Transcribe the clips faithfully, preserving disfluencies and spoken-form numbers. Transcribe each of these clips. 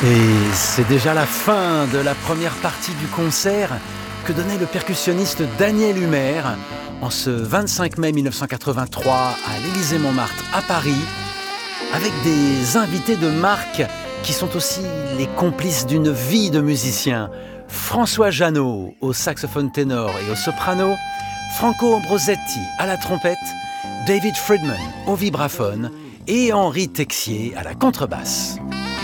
Et c'est déjà la fin de la première partie du concert que donnait le percussionniste Daniel Humer en ce vingt-cinq mai mille neuf cent quatre-vingt-trois à l'Élysée-Montmartre à Paris, avec des invités de marque qui sont aussi les complices d'une vie de musicien. François Jeannot au saxophone ténor et au soprano, Franco Ambrosetti à la trompette, David Friedman au vibraphone et Henri Texier à la contrebasse.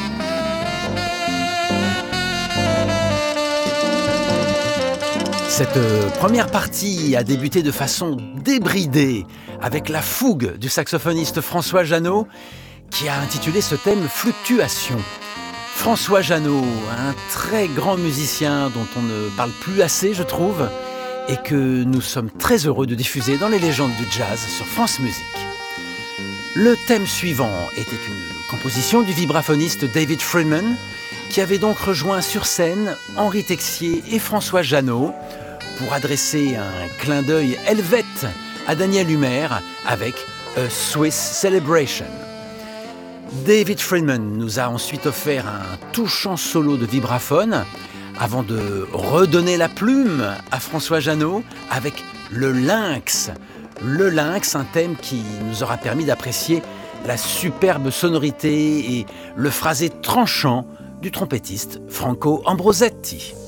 Cette première partie a débuté de façon débridée avec la fougue du saxophoniste François Jeannot qui a intitulé ce thème « Fluctuation ». François Jeannot, un très grand musicien dont on ne parle plus assez, je trouve, et que nous sommes très heureux de diffuser dans les légendes du jazz sur France Musique. Le thème suivant était une composition du vibraphoniste David Friedman, qui avait donc rejoint sur scène Henri Texier et François Jeannot pour adresser un clin d'œil helvète à Daniel Humer avec A Swiss Celebration. David Friedman nous a ensuite offert un touchant solo de vibraphone avant de redonner la plume à François Jeannot avec le lynx. Le lynx, un thème qui nous aura permis d'apprécier la superbe sonorité et le phrasé tranchant du trompettiste Franco Ambrosetti.